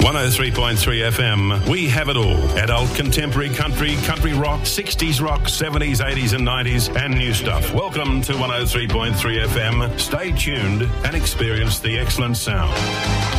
103.3 FM. We have it all. Adult, contemporary, country rock, 60s rock, 70s, 80s and 90s, and new stuff. Welcome to 103.3 FM. Stay tuned and experience the excellent sound.